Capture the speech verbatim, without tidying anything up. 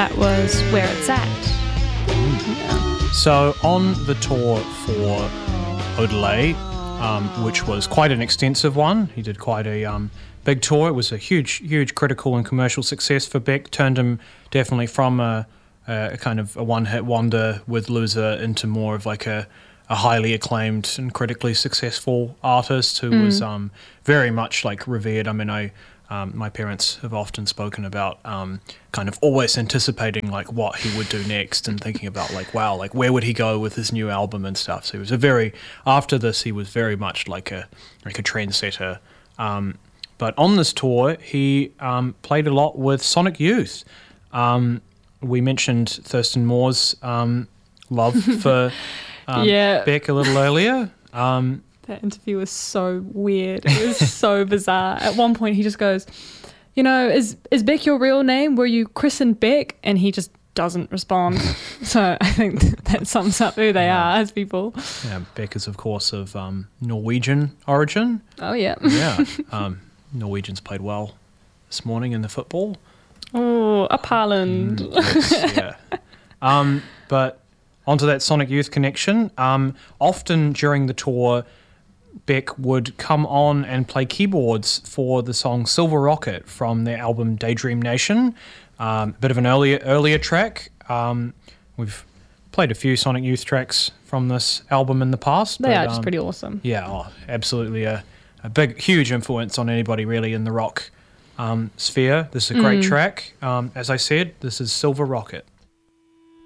that was where it's at. Mm. Yeah. So on the tour for Odelay, um, which was quite an extensive one, he did quite a um, big tour. It was a huge, huge critical and commercial success for Beck. Turned him definitely from a, a kind of a one-hit wonder with Loser into more of like a, a highly acclaimed and critically successful artist who Mm. was um, very much like revered. I mean, I um, my parents have often spoken about um, kind of always anticipating like what he would do next and thinking about like, wow, like where would he go with his new album and stuff. So he was a very, after this, he was very much like a like a trendsetter. Um, but on this tour, he um, played a lot with Sonic Youth. Um, we mentioned Thurston Moore's um, love for um, Yeah. Beck a little earlier. Um, That interview was so weird. It was so bizarre. At one point, he just goes, you know, is is Beck your real name? Were you christened Beck? And he just doesn't respond. So I think that sums up who they Yeah. are as people. yeah, Beck is, of course, of um, Norwegian origin. Oh, yeah. Yeah, um, Norwegians played well this morning in the football. Oh, up Haaland. Mm, yes, yeah. Um, but onto that Sonic Youth connection. Um, often during the tour, Beck would come on and play keyboards for the song Silver Rocket from their album Daydream Nation. Um, a bit of an earlier earlier track. Um, we've played a few Sonic Youth tracks from this album in the past. They but, are just um, pretty awesome. Yeah, oh, absolutely a, a big, huge influence on anybody really in the rock um, sphere. This is a great Mm. track. Um, as I said, this is Silver Rocket.